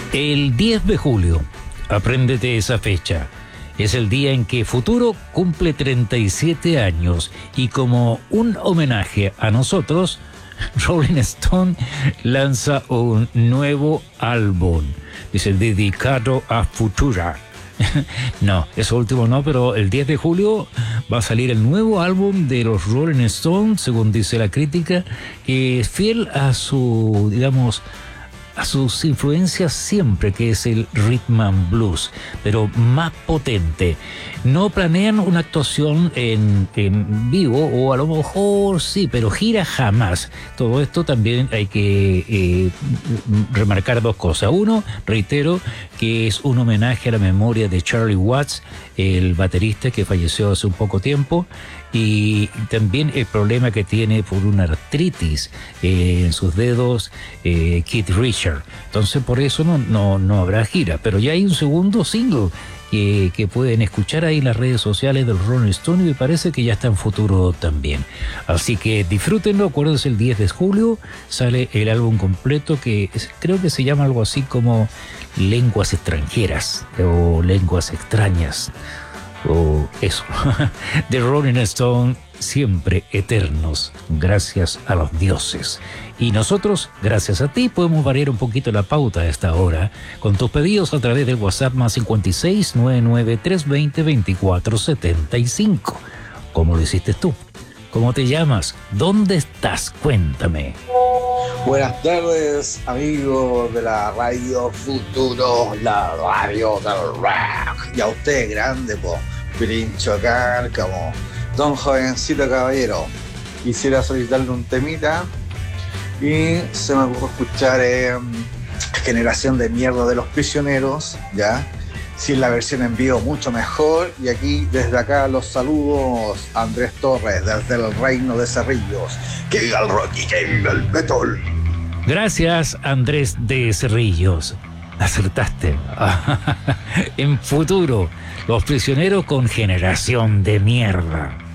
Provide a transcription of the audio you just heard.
El 10 de julio, apréndete esa fecha, es el día en que Futuro cumple 37 años y como un homenaje a nosotros, Rolling Stone lanza un nuevo álbum, dice dedicado a Futura. No, eso último no, pero el 10 de julio va a salir el nuevo álbum de los Rolling Stones, según dice la crítica, que es fiel a su, digamos, a sus influencias siempre, que es el rhythm and blues, pero más potente. No planean una actuación en vivo, o a lo mejor sí, pero gira jamás. Todo esto también hay que remarcar dos cosas. Uno, reitero, que es un homenaje a la memoria de Charlie Watts, el baterista que falleció hace un poco tiempo, y también el problema que tiene por una artritis en sus dedos Keith Richards. Entonces por eso no habrá gira, pero ya hay un segundo single que pueden escuchar ahí en las redes sociales del Rolling Stone, y me parece que ya está en Futuro también. Así que disfrútenlo. Acuérdense, el 10 de julio sale el álbum completo, que creo que se llama algo así como Lenguas Extranjeras o Lenguas Extrañas o eso. The Rolling Stone, siempre eternos, gracias a los dioses. Y nosotros, gracias a ti, podemos variar un poquito la pauta a esta hora con tus pedidos a través del WhatsApp más 56 99 320 24 75. ¿Cómo lo hiciste tú? ¿Cómo te llamas? ¿Dónde estás? Cuéntame. Buenas tardes, amigos de la Radio Futuro, la radio del rock. Y a usted, grande, po, Pirincho acá, como don jovencito caballero. Quisiera solicitarle un temita y se me ocurrió escuchar Generación de Mierda de los Prisioneros, ¿ya? Si es la versión en vivo, mucho mejor. Y aquí, desde acá, los saludos, Andrés Torres, desde el Reino de Cerrillos. ¡Que viva el rock y que viva el metal! Gracias, Andrés de Cerrillos. Acertaste. En Futuro, los prisioneros con Generación de Mierda.